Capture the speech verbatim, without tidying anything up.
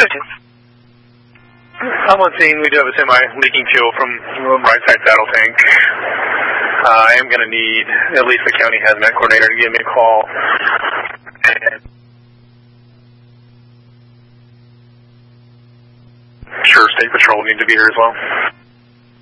Bluetooth. I'm on scene. We do have a semi leaking fuel from the right side saddle tank. Uh, I am going to need at least the county hazmat coordinator to give me a call. And sure, State Patrol will need to be here as well.